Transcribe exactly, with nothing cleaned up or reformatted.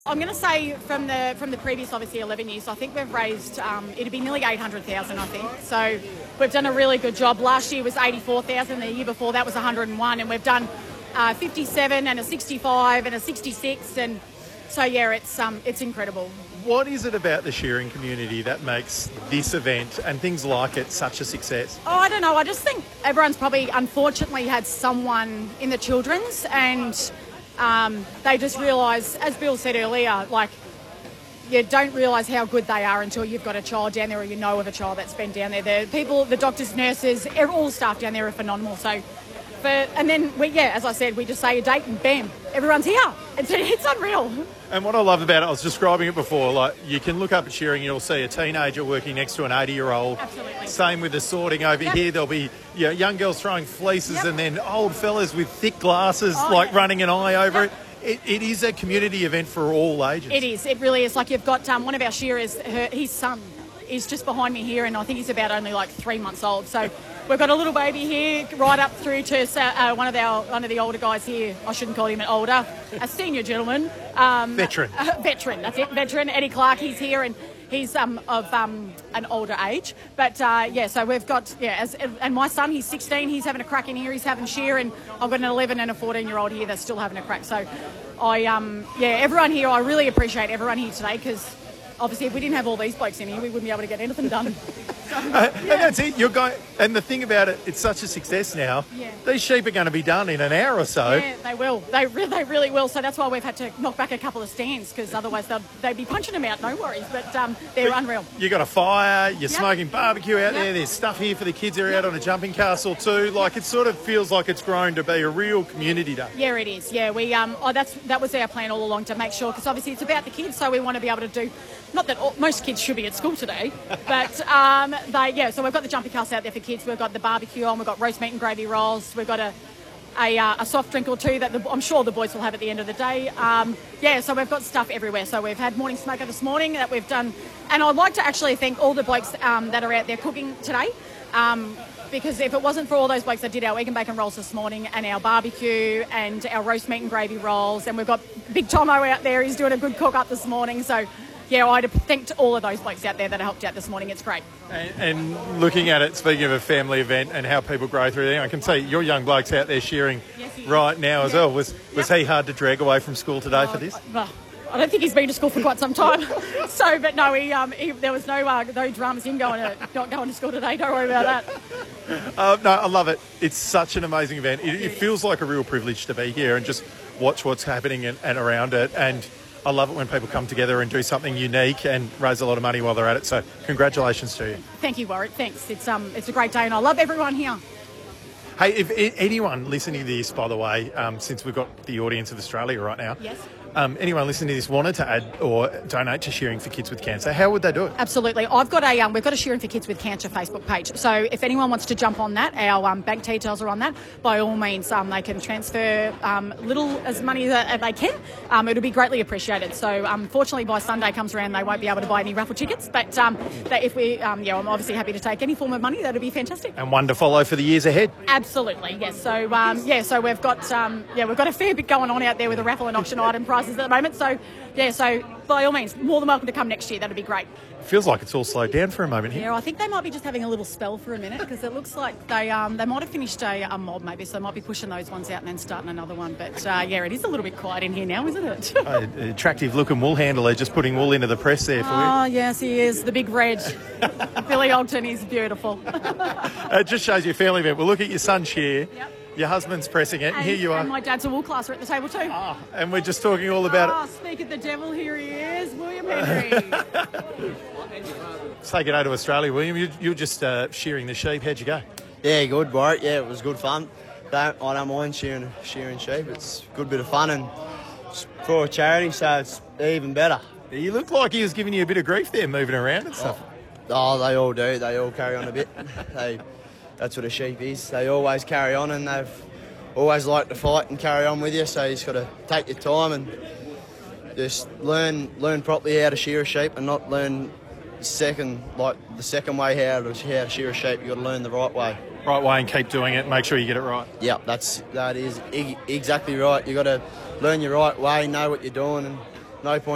I'm going to say from the from the previous, obviously, eleven years, I think we've raised, um, it'd be nearly eight hundred thousand, I think. So we've done a really good job. Last year was eighty-four thousand, the year before that was one hundred and one, and we've done uh, fifty-seven and a sixty-five and a sixty-six, and so, yeah, it's um, it's incredible. What is it about the shearing community that makes this event and things like it such a success? Oh, I don't know. I just think everyone's probably, unfortunately, had someone in the children's, and um, they just realise, as Bill said earlier, like, you don't realise how good they are until you've got a child down there or you know of a child that's been down there. The people, the doctors, nurses, all the staff down there are phenomenal. So, for, and then, we, yeah, as I said, we just say a date and bam, everyone's here. It's, it's unreal. And what I love about it, I was describing it before, like you can look up at shearing, you'll see a teenager working next to an eighty-year-old. Absolutely. Same with the sorting over Yep. here. There'll be you know, young girls throwing fleeces Yep. and then old fellas with thick glasses, Oh, like yeah. running an eye over Yep. it. it. It is a community event for all ages. It is. It really is. Like, you've got um, one of our shearers, her, his son is just behind me here, and I think he's about only like three months old. So we've got a little baby here, right up through to uh, one of our one of the older guys here. I shouldn't call him an older, a senior gentleman. Um, Veteran. Uh, veteran, that's it, veteran. Eddie Clark, he's here, and he's um, of um, an older age. But, uh, yeah, so we've got, yeah, as, and my son, he's sixteen, he's having a crack in here, he's having shear, and I've got an eleven and a fourteen-year-old here that's still having a crack. So, I, um, yeah, everyone here, I really appreciate everyone here today, because obviously if we didn't have all these blokes in here, we wouldn't be able to get anything done. So, Uh, yeah. And that's it. You're going, and the thing about it, it's such a success now. Yeah. These sheep are going to be done in an hour or so. Yeah, they will. They, re- they really will. So that's why we've had to knock back a couple of stands, because otherwise they'd, they'd be punching them out, no worries. But um, they're But unreal. You got a fire, you're Yep. smoking barbecue out Yep. there, there's stuff here for the kids who are out on a jumping castle too. Like, it sort of feels like it's grown to be a real community day. Yeah, it is. Yeah, we um, oh, that's that was our plan all along, to make sure, because obviously it's about the kids, so we want to be able to do. Not that all, most kids should be at school today, but um, they yeah. So we've got the jumping castle out there for kids. We've got the barbecue on. We've got roast meat and gravy rolls. We've got a a, uh, a soft drink or two that the, I'm sure the boys will have at the end of the day. Um, yeah, so we've got stuff everywhere. So we've had morning smoker this morning that we've done, and I'd like to actually thank all the blokes um, that are out there cooking today. Um, Because if it wasn't for all those blokes that did our egg and bacon rolls this morning, and our barbecue and our roast meat and gravy rolls, and we've got Big Tomo out there, he's doing a good cook up this morning. So, yeah, I'd have thanked all of those blokes out there that helped out this morning. It's great. And, and looking at it, speaking of a family event and how people grow through there, I can see your young bloke's out there shearing Yes, he is. right now as Yeah. well. Was was Yep. he hard to drag away from school today for this? Well, I don't think he's been to school for quite some time. So, but no, he, um, he, there was no uh, no dramas him going to not going to school today. Don't worry about that. Uh, no, I love it. It's such an amazing event. It, it feels like a real privilege to be here and just watch what's happening and, and around it. And I love it when people come together and do something unique and raise a lot of money while they're at it. So congratulations to you. Thank you, Warwick. Thanks. It's um it's a great day, and I love everyone here. Hey, if i- anyone listening to this, by the way, um, since we've got the audience of Australia right now, Yes. um, anyone listening to this wanted to add or donate to Shearing for Kids with Cancer, how would they do it? Absolutely. I've got a um, we've got a Shearing for Kids with Cancer Facebook page. So if anyone wants to jump on that, our um, bank details are on that. By all means, um, they can transfer um, little as money that they can. Um, it'll be greatly appreciated. So unfortunately, by Sunday comes around, they won't be able to buy any raffle tickets. But um, they, if we, um, yeah, I'm obviously happy to take any form of money. That'd be fantastic. And one to follow for the years ahead. Absolutely, yes. So um, yeah, so we've got um, yeah, we've got a fair bit going on out there with the raffle and auction item prices at the moment. So yeah, so by all means, more than welcome to come next year. That'd be great. Feels like it's all slowed down for a moment here. Yeah, I think they might be just having a little spell for a minute, because it looks like they um, they might have finished a, a mob maybe, so they might be pushing those ones out and then starting another one. But uh, yeah, it is a little bit quiet in here now, isn't it? Uh, attractive looking wool handler just putting wool into the press there for you. Oh yes, he is the big red. Billy Ogden is beautiful. It just shows you a family event. Well, look at your son shear. Yep. Your husband's pressing it, and, And, here you are. and my dad's a wool classer at the table too. Ah, and we're just talking all about Oh, speak of the devil, here he is, William Henry. it. Take it over to Australia, William. You, you're just uh, shearing the sheep. How'd you go? Yeah, good, Warwick. Yeah, it was good fun. Don't, I don't mind shearing shearing sheep. It's a good bit of fun, and it's for a charity, so it's even better. You look like he was giving you a bit of grief there, moving around and stuff. Oh, they all do. They all carry on a bit. They, that's what a sheep is. They always carry on, and they've always like to fight and carry on with you. So you just got to take your time and just learn learn properly how to shear a sheep, and not learn second like the second way how to how to shear a sheep. You got to learn the right way. Right way and keep doing it. Make sure you get it right. Yeah, that's that is e- exactly right. You got to learn your right way, know what you're doing, and no point